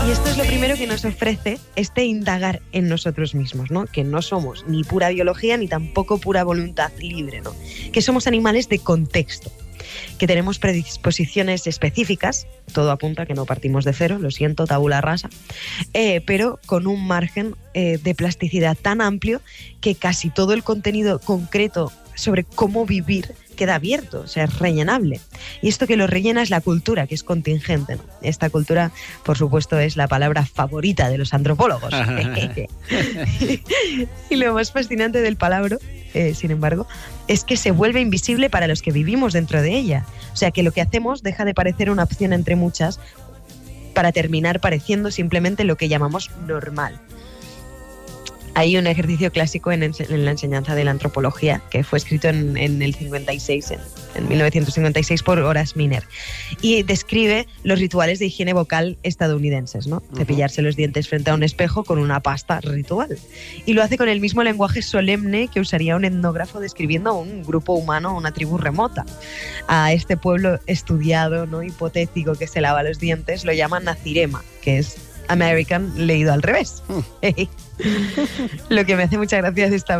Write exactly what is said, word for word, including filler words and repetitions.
Y esto es lo primero que nos ofrece este indagar en nosotros mismos, ¿no? Que no somos ni pura biología ni tampoco pura voluntad libre, ¿no? Que somos animales de contexto, que tenemos predisposiciones específicas, todo apunta que no partimos de cero, lo siento, tabula rasa, eh, pero con un margen eh, de plasticidad tan amplio que casi todo el contenido concreto sobre cómo vivir queda abierto, o sea, es rellenable. Y esto que lo rellena es la cultura, que es contingente, ¿no? Esta cultura, por supuesto, es la palabra favorita de los antropólogos. Y lo más fascinante del palabra, eh, sin embargo, es que se vuelve invisible para los que vivimos dentro de ella. O sea, que lo que hacemos deja de parecer una opción entre muchas para terminar pareciendo simplemente lo que llamamos normal. Hay un ejercicio clásico en, en la enseñanza de la antropología que fue escrito en, en el cincuenta y seis, en, en mil novecientos cincuenta y seis por Horace Miner, y describe los rituales de higiene vocal estadounidenses, ¿no? Uh-huh. Cepillarse los dientes frente a un espejo con una pasta ritual. Y lo hace con el mismo lenguaje solemne que usaría un etnógrafo describiendo a un grupo humano, una tribu remota. A este pueblo estudiado, ¿no? Hipotético que se lava los dientes lo llaman Nacirema, que es American leído al revés. Mm. Lo que me hace mucha gracia es esta